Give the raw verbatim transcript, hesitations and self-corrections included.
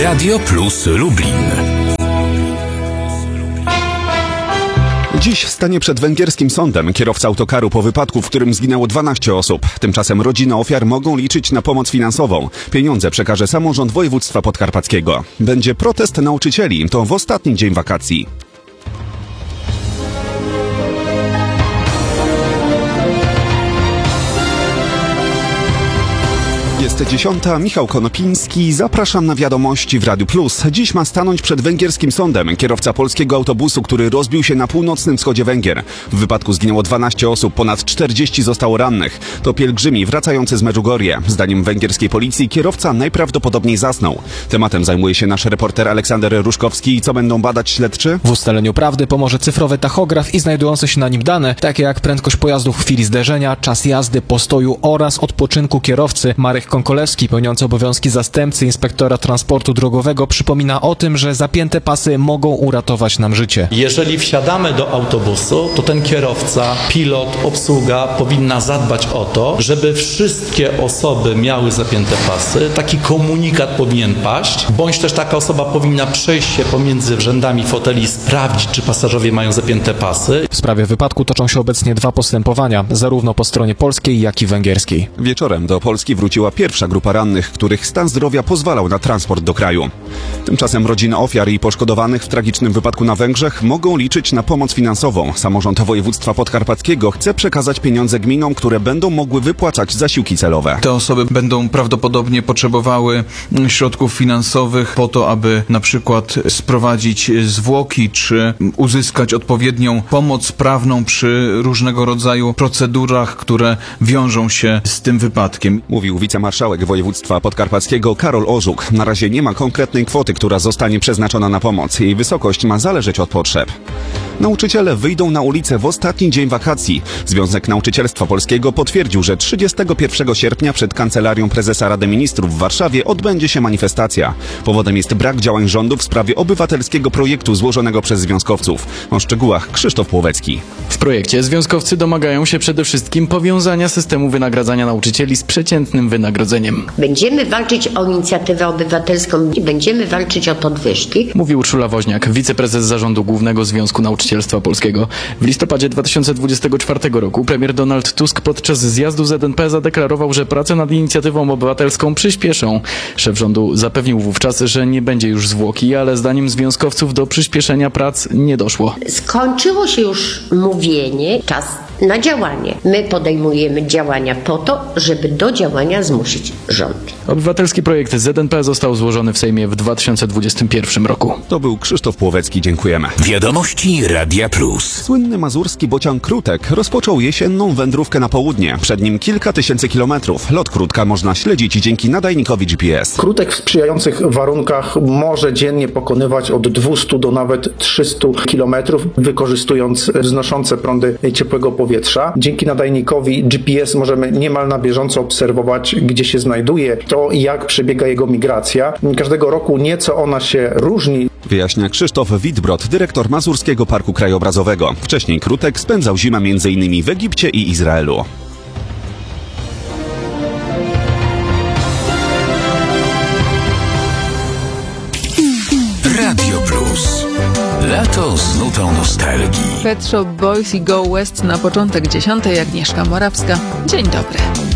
Radio Plus Lublin. Dziś stanie przed węgierskim sądem kierowca autokaru po wypadku, w którym zginęło dwanaście osób. Tymczasem rodziny ofiar mogą liczyć na pomoc finansową. Pieniądze przekaże samorząd województwa podkarpackiego. Będzie protest nauczycieli. To w ostatni dzień wakacji. Jest dziesiąta, Michał Konopiński, zapraszam na wiadomości w Radiu Plus. Dziś ma stanąć przed węgierskim sądem kierowca polskiego autobusu, który rozbił się na północnym wschodzie Węgier. W wypadku zginęło dwanaście osób, ponad czterdzieści zostało rannych. To pielgrzymi wracający z Medjugorje. Zdaniem węgierskiej policji kierowca najprawdopodobniej zasnął. Tematem zajmuje się nasz reporter Aleksander Ruszkowski. Co będą badać śledczy? W ustaleniu prawdy pomoże cyfrowy tachograf i znajdujące się na nim dane, takie jak prędkość pojazdu w chwili zderzenia, czas jazdy, postoju oraz odpoczynku kierowcy. Marek Konkolewski, pełniący obowiązki zastępcy inspektora transportu drogowego, przypomina o tym, że zapięte pasy mogą uratować nam życie. Jeżeli wsiadamy do autobusu, to ten kierowca, pilot, obsługa powinna zadbać o to, żeby wszystkie osoby miały zapięte pasy. Taki komunikat powinien paść, bądź też taka osoba powinna przejść się pomiędzy rzędami foteli i sprawdzić, czy pasażerowie mają zapięte pasy. W sprawie wypadku toczą się obecnie dwa postępowania, zarówno po stronie polskiej, jak i węgierskiej. Wieczorem do Polski wróciła pierwsza grupa rannych, których stan zdrowia pozwalał na transport do kraju. Tymczasem rodziny ofiar i poszkodowanych w tragicznym wypadku na Węgrzech mogą liczyć na pomoc finansową. Samorząd województwa podkarpackiego chce przekazać pieniądze gminom, które będą mogły wypłacać zasiłki celowe. Te osoby będą prawdopodobnie potrzebowały środków finansowych po to, aby na przykład sprowadzić zwłoki, czy uzyskać odpowiednią pomoc prawną przy różnego rodzaju procedurach, które wiążą się z tym wypadkiem. Mówił wicemarszałek województwa podkarpackiego Karol Orzuk. Na razie nie ma konkretnej kwoty, która zostanie przeznaczona na pomoc. Jej wysokość ma zależeć od potrzeb. Nauczyciele wyjdą na ulicę w ostatni dzień wakacji. Związek Nauczycielstwa Polskiego potwierdził, że trzydziestego pierwszego sierpnia przed Kancelarią Prezesa Rady Ministrów w Warszawie odbędzie się manifestacja. Powodem jest brak działań rządu w sprawie obywatelskiego projektu złożonego przez związkowców. O szczegółach Krzysztof Płowecki. W projekcie związkowcy domagają się przede wszystkim powiązania systemu wynagradzania nauczycieli z przeciętnym wynagrodzeniem. Będziemy walczyć o inicjatywę obywatelską i będziemy walczyć o podwyżki. Mówi Urszula Woźniak, wiceprezes Zarządu Głównego Związku Nauczycielstwa Polskiego. W listopadzie dwa tysiące dwudziestego czwartego roku premier Donald Tusk podczas zjazdu Z N P zadeklarował, że prace nad inicjatywą obywatelską przyspieszą. Szef rządu zapewnił wówczas, że nie będzie już zwłoki, ale zdaniem związkowców do przyspieszenia prac nie doszło. Skończyło się już mówienie, czas na działanie. My podejmujemy działania po to, żeby do działania zmusić rząd. Obywatelski projekt Z N P został złożony w Sejmie w dwa tysiące dwudziestym pierwszym roku. To był Krzysztof Płowecki, dziękujemy. Wiadomości Radia Plus. Słynny mazurski bocian Krutek rozpoczął jesienną wędrówkę na południe. Przed nim kilka tysięcy kilometrów. Lot Krutka można śledzić dzięki nadajnikowi G P S. Krutek w sprzyjających warunkach może dziennie pokonywać od dwieście do nawet trzysta kilometrów, wykorzystując wznoszące prądy ciepłego powietrza. Dzięki nadajnikowi G P S możemy niemal na bieżąco obserwować, gdzie się znajduje, to jak przebiega jego migracja. Każdego roku nieco ona się różni. Wyjaśnia Krzysztof Witbrod, dyrektor Mazurskiego Parku Krajobrazowego. Wcześniej Krutek spędzał zimę między innymi w Egipcie i Izraelu. Radio Plus. Lato z nutą nostalgii. Pet Shop Boys i Go West na początek dziesiątej. Agnieszka Morawska. Dzień dobry.